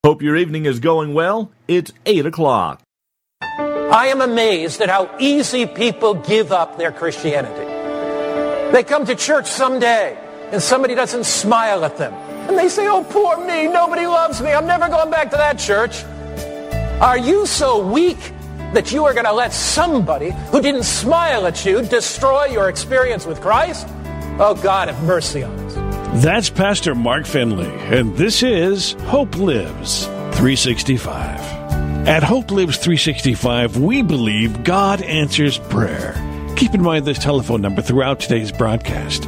Hope your evening is going well. It's 8 o'clock. I am amazed at how easy people give up their Christianity. They come to church someday and somebody doesn't smile at them. And they say, oh, poor me, nobody loves me. I'm never going back to that church. Are you so weak that you are going to let somebody who didn't smile at you destroy your experience with Christ? Oh, God, have mercy on us. That's Pastor Mark Finley, and this is Hope Lives 365. At Hope Lives 365, we believe God answers prayer. Keep in mind this telephone number throughout today's broadcast,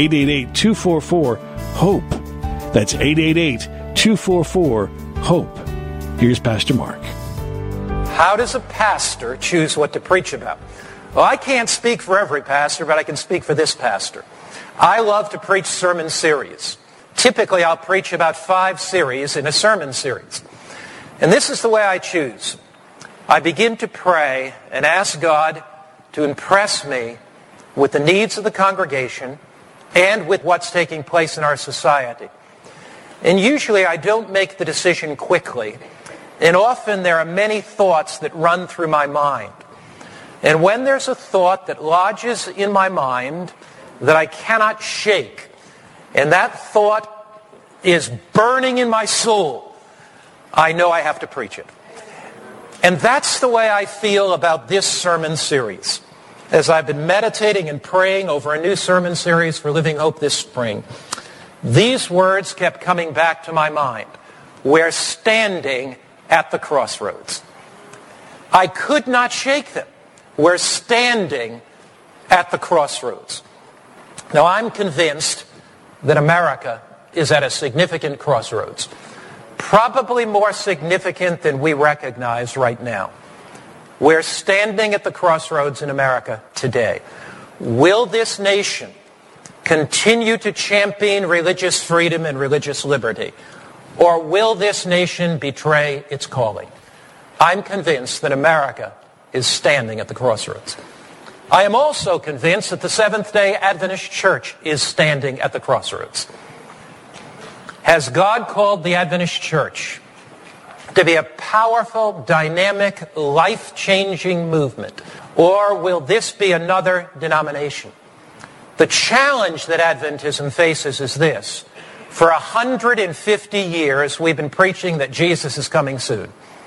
888-244-HOPE. That's 888-244-HOPE. Here's Pastor Mark. How does a pastor choose what to preach about? Well, I can't speak for every pastor, but I can speak for this pastor. I love to preach sermon series. Typically, I'll preach about 5 series in a sermon series. And this is the way I choose. I begin to pray and ask God to impress me with the needs of the congregation and with what's taking place in our society. And usually I don't make the decision quickly. And often there are many thoughts that run through my mind. And when there's a thought that lodges in my mind that I cannot shake, and that thought is burning in my soul, I know I have to preach it. And that's the way I feel about this sermon series. As I've been meditating and praying over a new sermon series for Living Hope this spring, these words kept coming back to my mind. We're standing at the crossroads. I could not shake them. We're standing at the crossroads. Now, I'm convinced that America is at a significant crossroads, probably more significant than we recognize right now. We're standing at the crossroads in America today. Will this nation continue to champion religious freedom and religious liberty, or will this nation betray its calling? I'm convinced that America is standing at the crossroads. I am also convinced that the Seventh-day Adventist Church is standing at the crossroads. Has God called the Adventist Church to be a powerful, dynamic, life-changing movement? Or will this be another denomination? The challenge that Adventism faces is this. For 150 years, we've been preaching that Jesus is coming soon.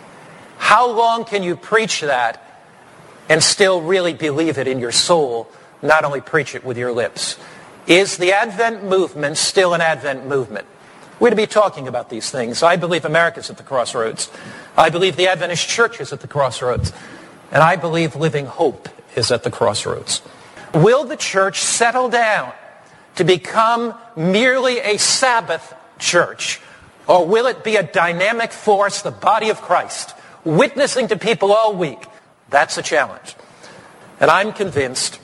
How long can you preach that and still really believe it in your soul, not only preach it with your lips? Is the Advent movement still an Advent movement? We're to be talking about these things. I believe America's at the crossroads. I believe the Adventist Church is at the crossroads. And I believe Living Hope is at the crossroads. Will the church settle down to become merely a Sabbath church? Or will it be a dynamic force, the body of Christ, witnessing to people all week? That's a challenge. And I'm convinced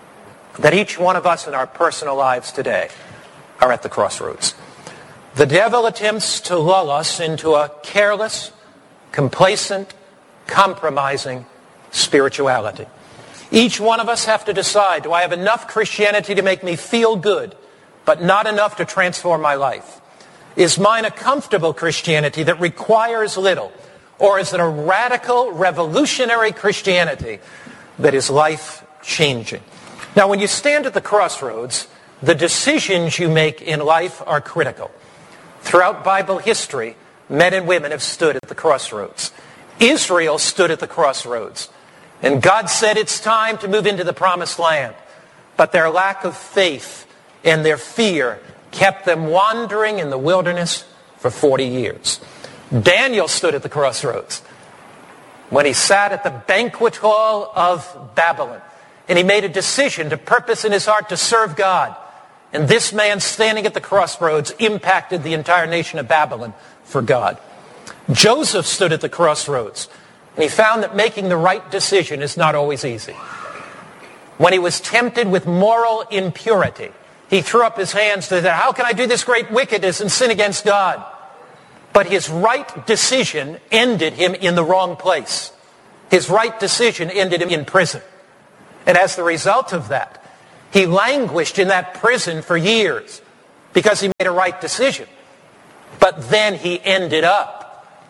that each one of us in our personal lives today are at the crossroads. The devil attempts to lull us into a careless, complacent, compromising spirituality. Each one of us have to decide, do I have enough Christianity to make me feel good, but not enough to transform my life? Is mine a comfortable Christianity that requires little? Or is it a radical, revolutionary Christianity that is life-changing? Now, when you stand at the crossroads, the decisions you make in life are critical. Throughout Bible history, men and women have stood at the crossroads. Israel stood at the crossroads. And God said it's time to move into the promised land. But their lack of faith and their fear kept them wandering in the wilderness for 40 years. Daniel stood at the crossroads when he sat at the banquet hall of Babylon. And he made a decision to purpose in his heart to serve God. And this man standing at the crossroads impacted the entire nation of Babylon for God. Joseph stood at the crossroads. And he found that making the right decision is not always easy. When he was tempted with moral impurity, he threw up his hands and said, how can I do this great wickedness and sin against God? But his right decision ended him in the wrong place. His right decision ended him in prison. And as the result of that, he languished in that prison for years because he made a right decision. But then he ended up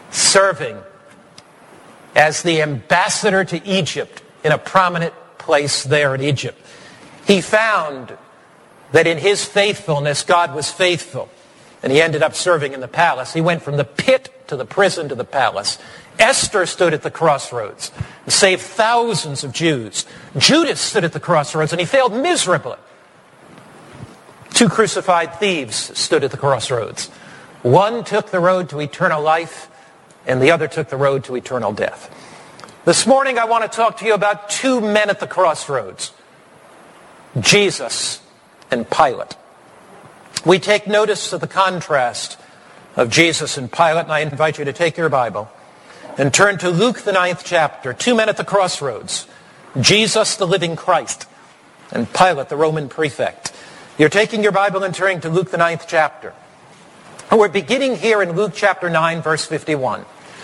serving as the ambassador to Egypt in a prominent place there in Egypt. He found that in his faithfulness, God was faithful. And he ended up serving in the palace. He went from the pit to the prison to the palace. Esther stood at the crossroads and saved thousands of Jews. Judas stood at the crossroads and he failed miserably. 2 crucified thieves stood at the crossroads. One took the road to eternal life and the other took the road to eternal death. This morning I want to talk to you about 2 men at the crossroads, Jesus and Pilate. We take notice of the contrast of Jesus and Pilate, and I invite you to take your Bible and turn to Luke, the 9th chapter. 2 men at the crossroads, Jesus, the living Christ, and Pilate, the Roman prefect. You're taking your Bible and turning to Luke, the 9th chapter. And we're beginning here in Luke chapter 9, verse 51.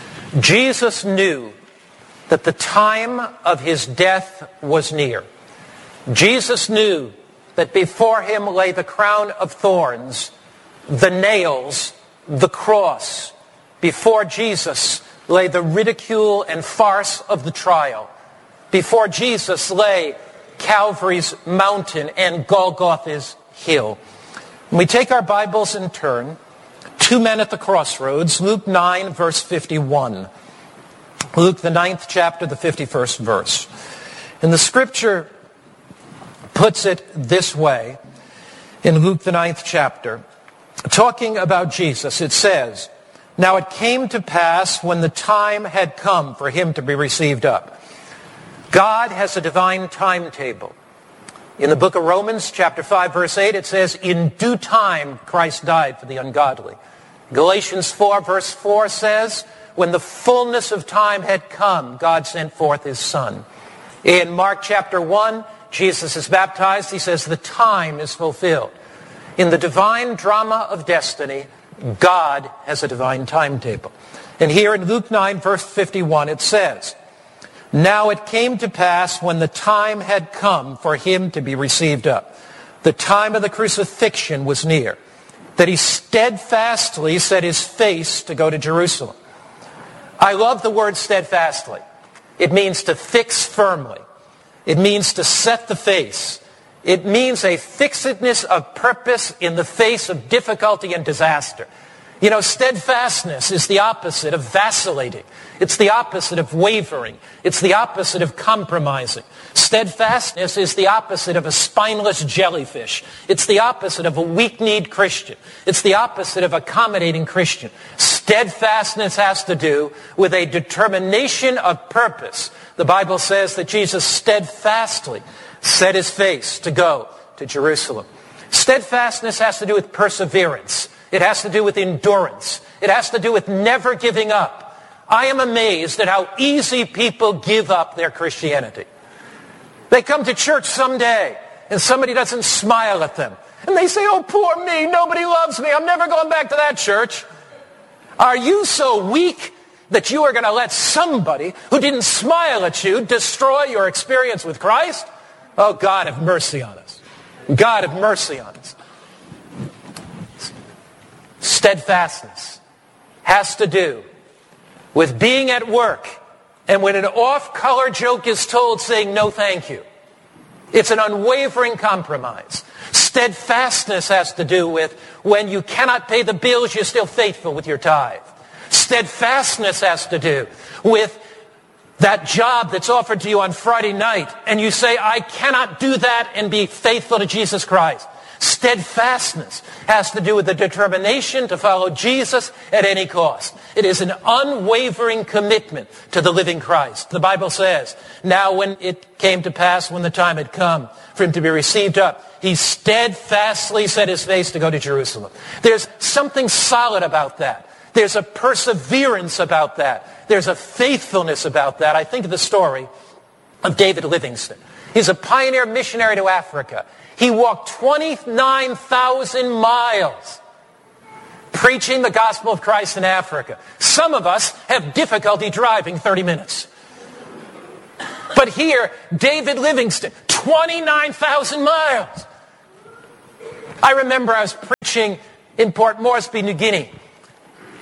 Jesus knew that the time of his death was near. Jesus knew that before him lay the crown of thorns, the nails, the cross. Before Jesus lay the ridicule and farce of the trial. Before Jesus lay Calvary's mountain and Golgotha's hill. When we take our Bibles and turn, 2 men at the crossroads, Luke 9, verse 51. Luke, the 9th chapter, the 51st verse. And the scripture puts it this way in Luke, the 9th chapter. Talking about Jesus, it says, "Now it came to pass when the time had come for him to be received up." God has a divine timetable. In the book of Romans, chapter 5, verse 8, it says, "In due time Christ died for the ungodly." Galatians 4, verse 4 says, "When the fullness of time had come, God sent forth his Son." In Mark chapter 1, Jesus is baptized. He says, "The time is fulfilled." In the divine drama of destiny, God has a divine timetable. And here in Luke 9, verse 51, it says, "Now it came to pass when the time had come for him to be received up." The time of the crucifixion was near, that he steadfastly set his face to go to Jerusalem. I love the word steadfastly. It means to fix firmly. It means to set the face. It means a fixedness of purpose in the face of difficulty and disaster. You know, steadfastness is the opposite of vacillating. It's the opposite of wavering. It's the opposite of compromising. Steadfastness is the opposite of a spineless jellyfish. It's the opposite of a weak-kneed Christian. It's the opposite of accommodating Christian. Steadfastness has to do with a determination of purpose. The Bible says that Jesus steadfastly set his face to go to Jerusalem. Steadfastness has to do with perseverance. It has to do with endurance. It has to do with never giving up. I am amazed at how easy people give up their Christianity. They come to church someday and somebody doesn't smile at them. And they say, "Oh, poor me, nobody loves me. I'm never going back to that church." Are you so weak that you are going to let somebody who didn't smile at you destroy your experience with Christ? Oh, God have mercy on us. God have mercy on us. Steadfastness has to do with being at work and when an off-color joke is told, saying no thank you. It's an unwavering compromise. Steadfastness has to do with when you cannot pay the bills, you're still faithful with your tithe. Steadfastness has to do with that job that's offered to you on Friday night and you say, "I cannot do that and be faithful to Jesus Christ." Steadfastness has to do with the determination to follow Jesus at any cost. It is an unwavering commitment to the living Christ. The Bible says, "Now when it came to pass, when the time had come for him to be received up, he steadfastly set his face to go to Jerusalem." There's something solid about that. There's a perseverance about that. There's a faithfulness about that. I think of the story of David Livingstone. He's a pioneer missionary to Africa. He walked 29,000 miles preaching the gospel of Christ in Africa. Some of us have difficulty driving 30 minutes. But here, David Livingstone, 29,000 miles. I remember I was preaching in Port Moresby, New Guinea.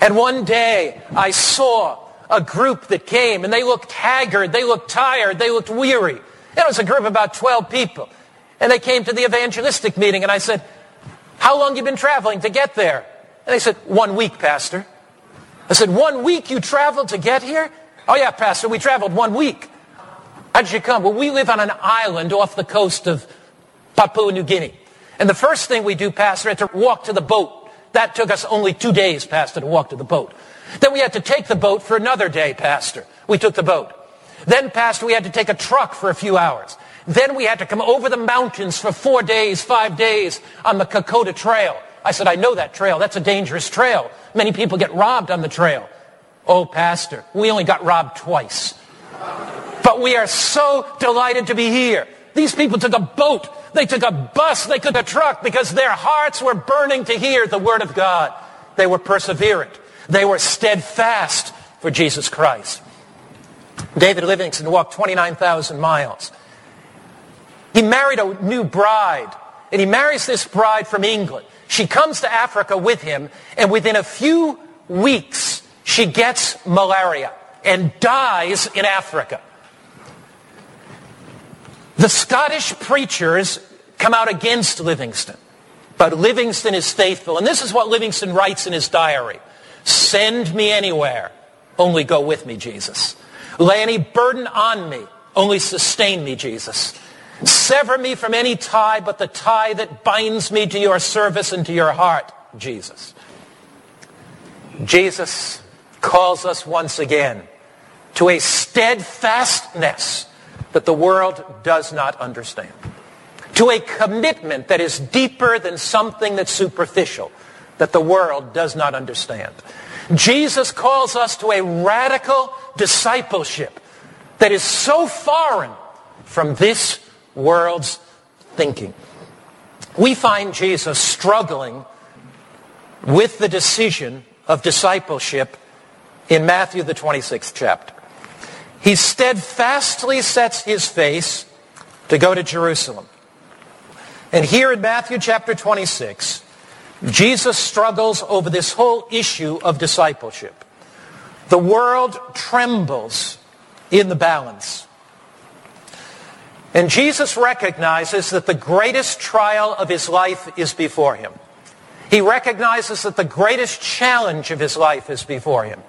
And one day I saw a group that came, and they looked haggard, they looked tired, they looked weary. It was a group of about 12 people. And they came to the evangelistic meeting, and I said, how long have you been traveling to get there? And they said, 1 week, Pastor. I said, 1 week you traveled to get here? Oh yeah, Pastor, we traveled 1 week. How did you come? Well, we live on an island off the coast of Papua New Guinea. And the first thing we do, Pastor, is to walk to the boat. That took us only 2 days, Pastor, to walk to the boat. Then we had to take the boat for another day, Pastor. We took the boat. Then, Pastor, we had to take a truck for a few hours. Then we had to come over the mountains for 4 days, 5 days on the Kokoda Trail. I said, I know that trail. That's a dangerous trail. Many people get robbed on the trail. Oh, Pastor, we only got robbed twice. But we are so delighted to be here. These people took a boat. They took a bus. They took a truck because their hearts were burning to hear the Word of God. They were perseverant. They were steadfast for Jesus Christ. David Livingstone walked 29,000 miles. He married a new bride, and he marries this bride from England. She comes to Africa with him, and within a few weeks, she gets malaria and dies in Africa. The Scottish preachers come out against Livingstone, but Livingstone is faithful. And this is what Livingstone writes in his diary. Send me anywhere, only go with me, Jesus. Lay any burden on me, only sustain me, Jesus. Sever me from any tie but the tie that binds me to your service and to your heart, Jesus. Jesus calls us once again to a steadfastness that the world does not understand. To a commitment that is deeper than something that's superficial, that the world does not understand. Jesus calls us to a radical discipleship that is so foreign from this world's thinking. We find Jesus struggling with the decision of discipleship in Matthew, the 26th chapter. He steadfastly sets his face to go to Jerusalem. And here in Matthew chapter 26, Jesus struggles over this whole issue of discipleship. The world trembles in the balance. And Jesus recognizes that the greatest trial of his life is before him. He recognizes that the greatest challenge of his life is before him.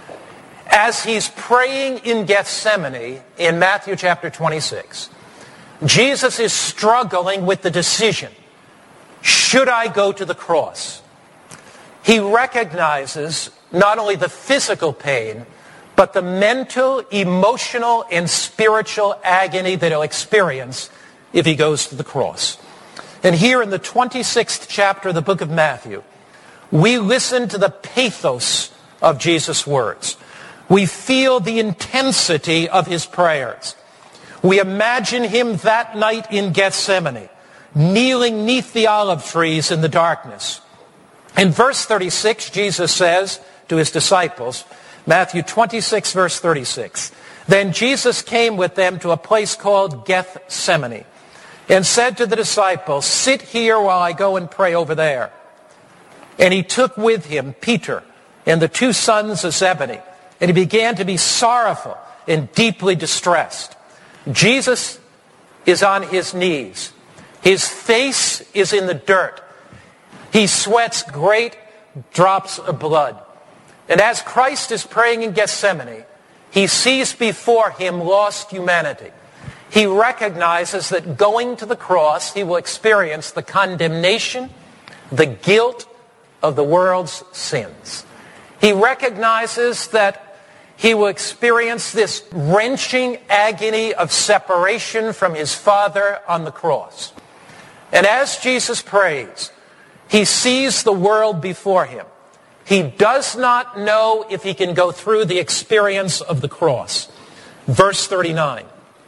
As he's praying in Gethsemane in Matthew chapter 26, Jesus is struggling with the decision, should I go to the cross? He recognizes not only the physical pain, but the mental, emotional, and spiritual agony that he'll experience if he goes to the cross. And here in the 26th chapter of the book of Matthew, we listen to the pathos of Jesus' words. We feel the intensity of his prayers. We imagine him that night in Gethsemane, kneeling neath the olive trees in the darkness. In verse 36, Jesus says to his disciples, Matthew 26, verse 36, then Jesus came with them to a place called Gethsemane and said to the disciples, sit here while I go and pray over there. And he took with him Peter and the two sons of Zebedee, and he began to be sorrowful and deeply distressed. Jesus is on his knees. His face is in the dirt. He sweats great drops of blood. And as Christ is praying in Gethsemane, he sees before him lost humanity. He recognizes that going to the cross, he will experience the condemnation, the guilt of the world's sins. He recognizes that he will experience this wrenching agony of separation from his Father on the cross. And as Jesus prays, he sees the world before him. He does not know if he can go through the experience of the cross. Verse 39.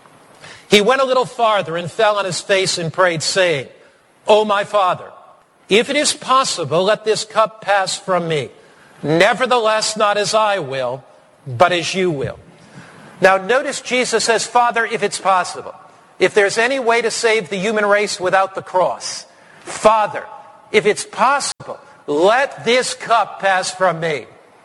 He went a little farther and fell on his face and prayed, saying, O my Father, if it is possible, let this cup pass from me. Nevertheless, not as I will, but as you will. Now notice Jesus says, Father, if it's possible, if there's any way to save the human race without the cross, Father, if it's possible, let this cup pass from me.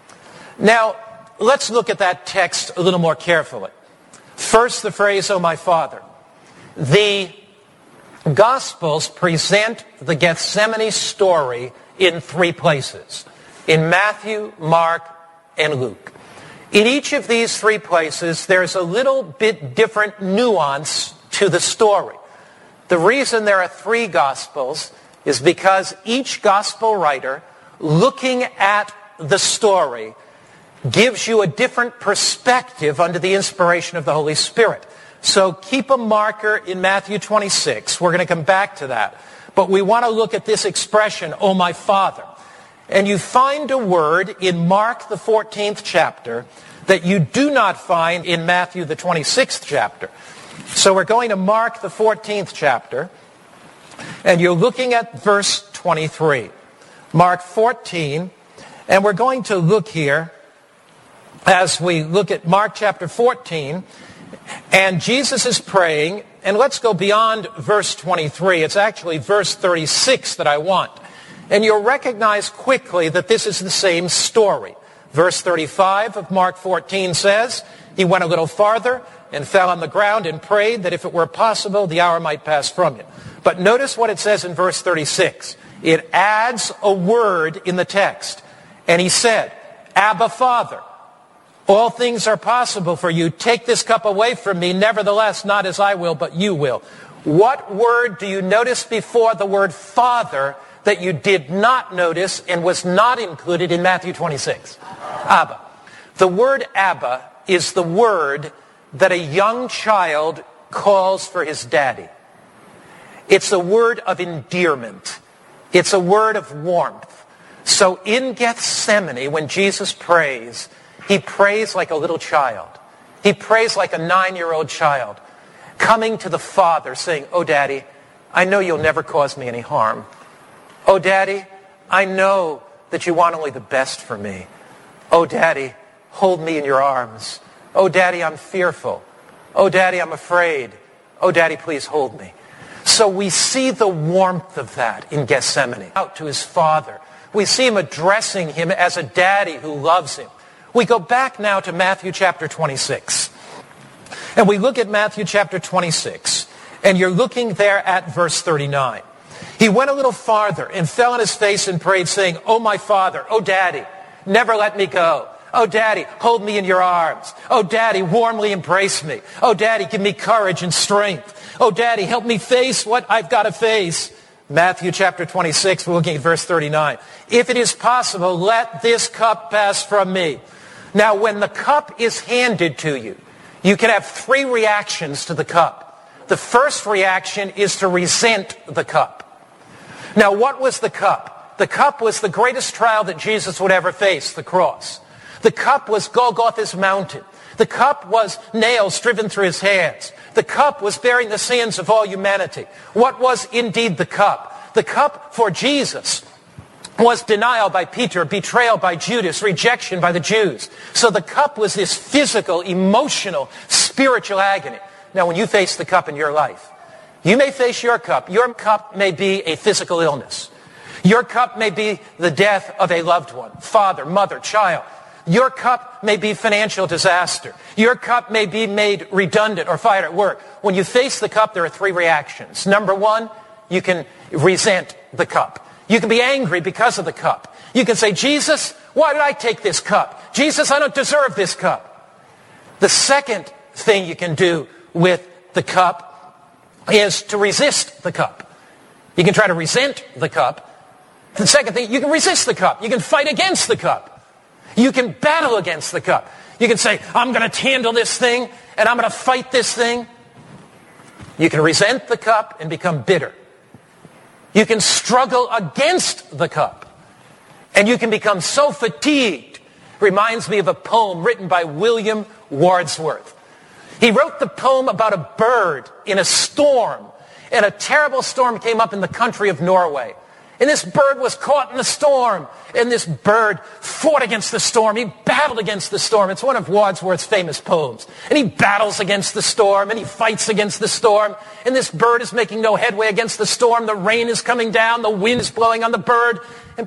Now, let's look at that text a little more carefully. First, the phrase, "Oh, my Father." The Gospels present the Gethsemane story in three places: in Matthew, Mark, and Luke. In each of these three places, there's a little bit different nuance to the story. The reason there are three Gospels is because each Gospel writer, looking at the story, gives you a different perspective under the inspiration of the Holy Spirit. So keep a marker in Matthew 26. We're going to come back to that. But we want to look at this expression, "Oh, my Father." And you find a word in Mark, the 14th chapter, that you do not find in Matthew, the 26th chapter. So we're going to Mark, the 14th chapter, and you're looking at verse 23. Mark 14, and we're going to look here as we look at Mark chapter 14, and Jesus is praying, and let's go beyond verse 23. It's actually verse 36 that I want. And you'll recognize quickly that this is the same story. Verse 35 of Mark 14 says, "He went a little farther and fell on the ground and prayed that if it were possible, the hour might pass from him." But notice what it says in verse 36. It adds a word in the text. And he said, "Abba, Father, all things are possible for you. Take this cup away from me. Nevertheless, not as I will, but you will." What word do you notice before the word Father that you did not notice and was not included in Matthew 26? Abba. The word Abba is the word that a young child calls for his daddy. It's a word of endearment. It's a word of warmth. So in Gethsemane, when Jesus prays, he prays like a little child. He prays like a 9-year-old child, coming to the Father saying, "Oh, Daddy, I know you'll never cause me any harm. Oh, Daddy, I know that you want only the best for me. Oh, Daddy, hold me in your arms. Oh, Daddy, I'm fearful. Oh, Daddy, I'm afraid. Oh, Daddy, please hold me." So we see the warmth of that in Gethsemane. Out to his Father. We see him addressing him as a daddy who loves him. We go back now to Matthew chapter 26. And we look at Matthew chapter 26. And you're looking there at verse 39. "He went a little farther and fell on his face and prayed, saying, 'Oh, my Father, oh, Daddy, never let me go. Oh, Daddy, hold me in your arms. Oh, Daddy, warmly embrace me. Oh, Daddy, give me courage and strength. Oh, Daddy, help me face what I've got to face.'" Matthew chapter 26, we're looking at verse 39. "If it is possible, let this cup pass from me." Now, when the cup is handed to you, you can have three reactions to the cup. The first reaction is to resent the cup. Now, what was the cup? The cup was the greatest trial that Jesus would ever face, the cross. The cup was Golgotha's mountain. The cup was nails driven through his hands. The cup was bearing the sins of all humanity. What was indeed the cup? The cup for Jesus was denial by Peter, betrayal by Judas, rejection by the Jews. So the cup was this physical, emotional, spiritual agony. Now, when you face the cup in your life, you may face your cup. Your cup may be a physical illness. Your cup may be the death of a loved one, father, mother, child. Your cup may be financial disaster. Your cup may be made redundant or fired at work. When you face the cup, there are three reactions. Number one, you can resent the cup. You can be angry because of the cup. You can say, "Jesus, why did I take this cup? Jesus, I don't deserve this cup." The second thing you can do with the cup is to resist the cup. You can try to resent the cup. The second thing, you can resist the cup. You can fight against the cup. You can battle against the cup. You can say, "I'm going to handle this thing, and I'm going to fight this thing." You can resent the cup and become bitter. You can struggle against the cup, and you can become so fatigued. Reminds me of a poem written by William Wordsworth. He wrote the poem about a bird in a storm, and a terrible storm came up in the country of Norway. And this bird was caught in the storm. And this bird fought against the storm. He battled against the storm. It's one of Wordsworth's famous poems. And he battles against the storm. And he fights against the storm. And this bird is making no headway against the storm. The rain is coming down. The wind is blowing on the bird. And